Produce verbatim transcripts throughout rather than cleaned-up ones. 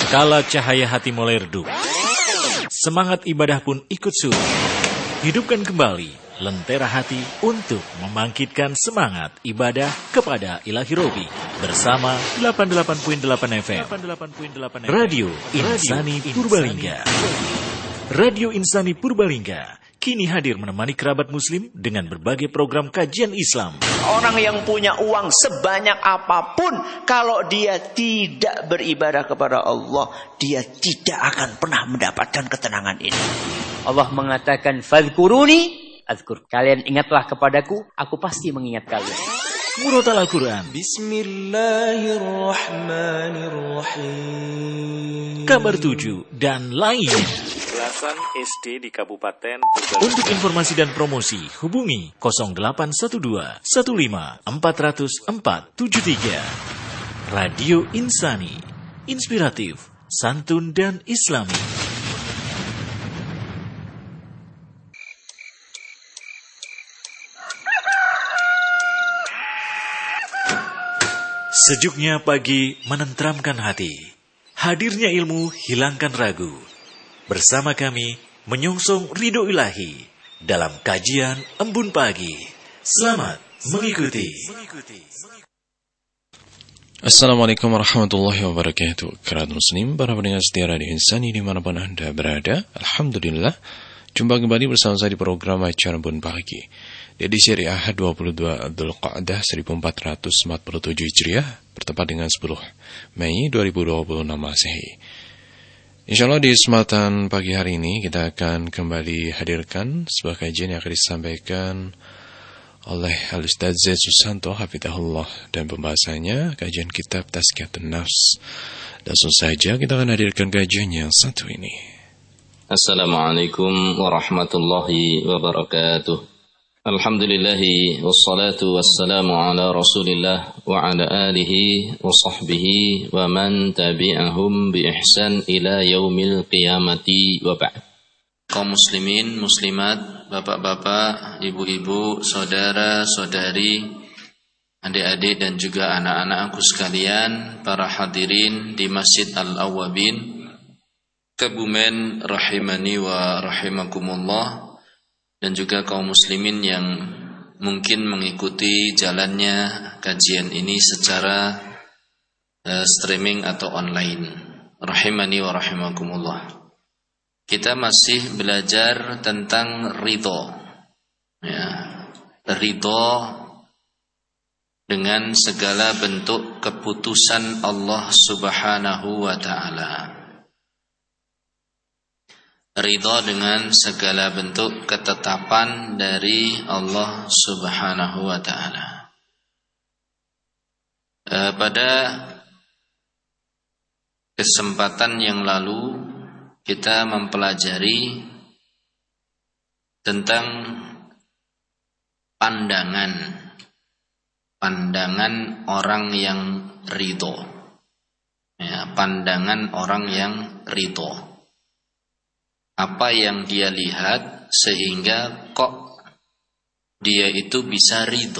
Kala cahaya hati mulai redup, semangat ibadah pun ikut surut. Hidupkan kembali lentera hati untuk membangkitkan semangat ibadah kepada Ilahi Robi bersama delapan puluh delapan koma delapan F M Radio Insani Purbalingga. Radio Insani Purbalingga kini hadir menemani kerabat muslim dengan berbagai program kajian Islam. Orang yang punya uang sebanyak apapun, kalau dia tidak beribadah kepada Allah, dia tidak akan pernah mendapatkan ketenangan ini. Allah mengatakan, "Fadhkuruni azkur." Kalian ingatlah kepadaku, aku pasti mengingat kalian. Murotal Al-Quran, Bismillahirrahmanirrahim, Kabar Tujuh, dan lain. Belasan S D di Kabupaten Untuk informasi dan promosi, hubungi nol delapan satu dua satu lima empat nol nol empat tujuh tiga. Radio Insani, inspiratif, santun, dan islami. Sejuknya pagi menenteramkan hati. Hadirnya ilmu hilangkan ragu. Bersama kami menyongsong ridho ilahi dalam kajian Embun Pagi. Selamat mengikuti. Assalamualaikum warahmatullahi wabarakatuh. Kerabat muslim, para pendengar setia Radio Insani dimanapun Anda berada, alhamdulillah jumpa kembali bersama saya di program acara Embun Pagi di edisi Ahad dua puluh dua Dzulqa'dah seribu empat ratus empat puluh tujuh Hijriah bertepat dengan sepuluh Mei dua ribu dua puluh enam Masehi. InsyaAllah di kesempatan pagi hari ini kita akan kembali hadirkan sebuah kajian yang akan disampaikan oleh Al-Ustaz Zaid Susanto Hafidahullah, dan pembahasannya kajian kitab Tazkiyatun Nafs. Langsung saja kita akan hadirkan kajian yang satu ini. Assalamualaikum warahmatullahi wabarakatuh. Alhamdulillahi wassalatu wassalamu ala rasulillah wa ala alihi wa sahbihi wa man tabi'ahum bi ihsan ila yaumil qiyamati wa ba'd. Kaum muslimin, muslimat, bapak-bapak, ibu-ibu, saudara-saudari, adik-adik dan juga anak-anakku sekalian, para hadirin di Masjid Al-Awwabin Kebumen rahimani wa rahimakumullah, dan juga kaum muslimin yang mungkin mengikuti jalannya kajian ini secara uh, streaming atau online. Rahimani wa rahimakumullah. Kita masih belajar tentang ridho. Ya, ridho dengan segala bentuk keputusan Allah Subhanahu wa ta'ala. Ridho dengan segala bentuk ketetapan dari Allah Subhanahu wa ta'ala. E, pada kesempatan yang lalu kita mempelajari tentang pandangan pandangan orang yang ridho. Ya, pandangan orang yang ridho. Apa yang dia lihat sehingga kok dia itu bisa ridho.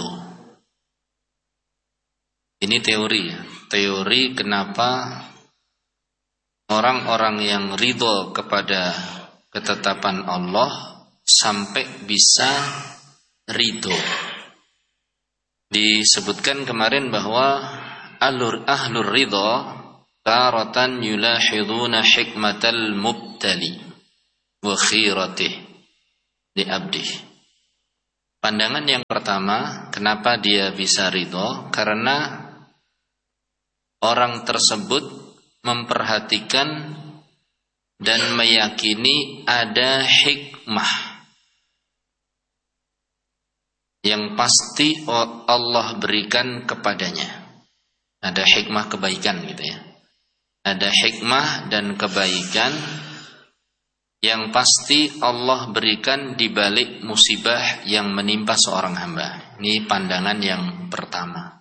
Ini teori, teori kenapa orang-orang yang ridho kepada ketetapan Allah sampai bisa ridho. Disebutkan kemarin bahwa ahlur ahlur ridho taratan yulahiduna hikmatal mubtali wa khiratih li abdih. Pandangan yang pertama, kenapa dia bisa ridho? Karena orang tersebut memperhatikan dan meyakini ada hikmah yang pasti Allah berikan kepadanya. Ada hikmah kebaikan gitu ya. Ada hikmah dan kebaikan yang pasti Allah berikan di balik musibah yang menimpa seorang hamba. Ini pandangan yang pertama.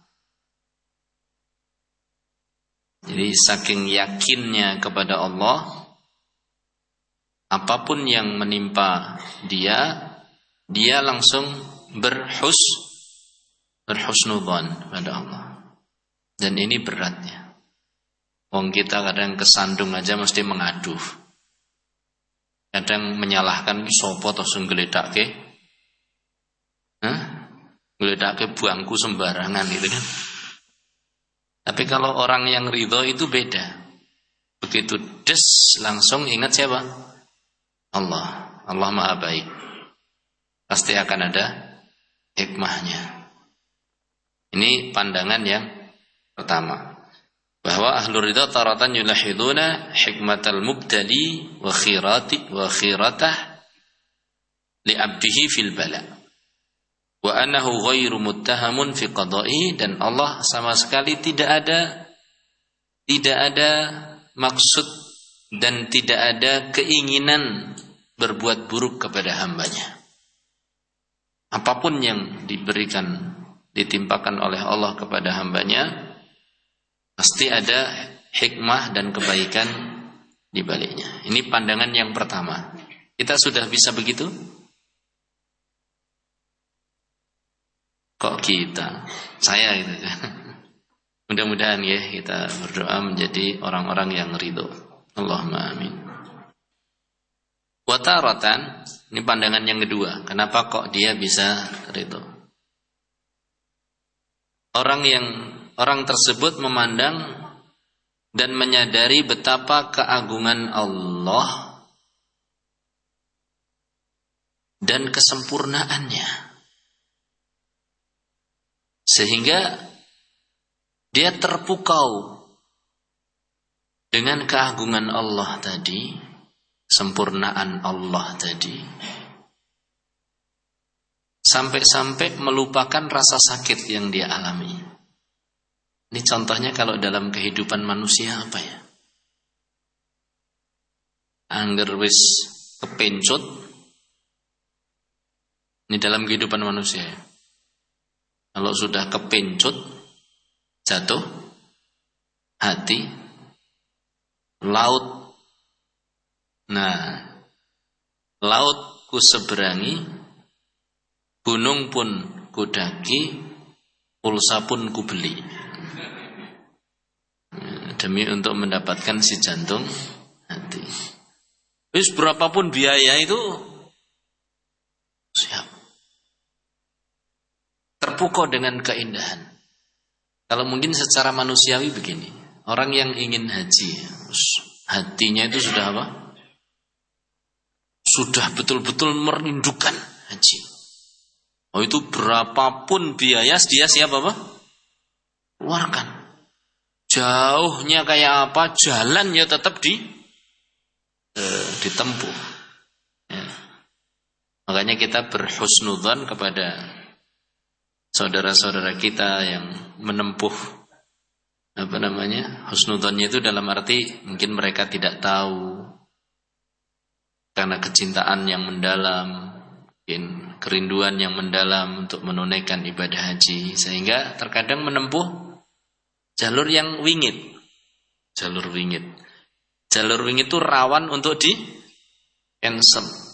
Jadi saking yakinnya kepada Allah, apapun yang menimpa dia, dia langsung berhus berhusnudzon pada Allah. Dan ini beratnya. Wong kita kadang kesandung aja mesti mengadu. Kadang menyalahkan sopo atau senggeledakke. Hah? Geledakke buangku sembarangan gitu kan. Tapi kalau orang yang ridho itu beda. Begitu des langsung ingat siapa? Allah. Allah Maha Baik. Pasti akan ada hikmahnya. Ini pandangan yang pertama. Bahwa ahlul ridha taratan yulahiduna hikmatal mubtali wa khirati wa khiratah li abdihi fil bala. Wa annahu ghairu muttahamun fi qada'i, dan Allah sama sekali tidak ada tidak ada maksud dan tidak ada keinginan berbuat buruk kepada hambanya. Apapun yang diberikan, ditimpakan oleh Allah kepada hambanya, pasti ada hikmah dan kebaikan di baliknya. Ini pandangan yang pertama. Kita sudah bisa begitu? Kok kita? Saya gitu. Mudah-mudahan ya kita berdoa menjadi orang-orang yang ridho. Allahumma amin. Wataratan, ini pandangan yang kedua. Kenapa kok dia bisa ridho? Orang yang Orang tersebut memandang dan menyadari betapa keagungan Allah dan kesempurnaannya, sehingga dia terpukau dengan keagungan Allah tadi, sempurnaan Allah tadi, sampai-sampai melupakan rasa sakit yang dia alami. Ini contohnya kalau dalam kehidupan manusia apa ya? Angger wis kepencut. Ini dalam kehidupan manusia. Kalau sudah kepencut, jatuh hati, laut. Nah, laut ku seberangi, gunung pun ku daki, pulsa pun ku beli. Demi untuk mendapatkan si jantung hati. Wis berapapun biaya itu siap. Terpukau dengan keindahan. Kalau mungkin secara manusiawi begini, orang yang ingin haji, hatinya itu sudah apa? Sudah betul-betul merindukan haji. Oh, itu berapapun biaya dia siap apa? Keluarkan. Jauhnya kayak apa, jalan ya tetap di eh, ditempuh. Ya. Makanya kita berhusnudzon kepada saudara-saudara kita yang menempuh apa namanya, husnudzonnya itu dalam arti mungkin mereka tidak tahu karena kecintaan yang mendalam, mungkin kerinduan yang mendalam untuk menunaikan ibadah haji, sehingga terkadang menempuh jalur yang wingit. Jalur wingit. Jalur wingit itu rawan untuk di cancel.